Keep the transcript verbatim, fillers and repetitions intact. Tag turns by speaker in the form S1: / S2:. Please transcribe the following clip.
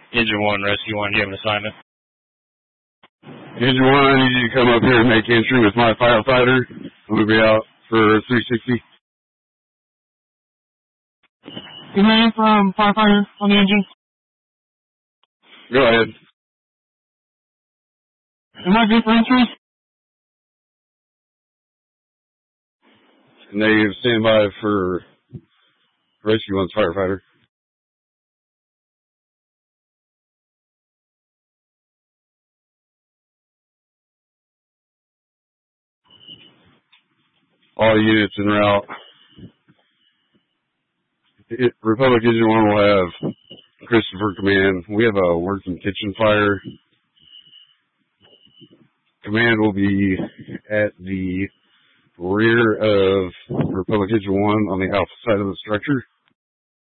S1: Engine one, Rescue one, do you have an assignment?
S2: Engine one, I need you to come up here and make entry with my firefighter. I'm going to be out for three sixty.
S3: Command from firefighter on the engine.
S2: Go ahead.
S3: Am I good for entry?
S2: Negative, stand by for Rescue one's firefighter. All units en route. It, Republic Engine one will have Christopher command. We have a working kitchen fire. Command will be at the rear of Republic Engine one on the alpha side of the structure.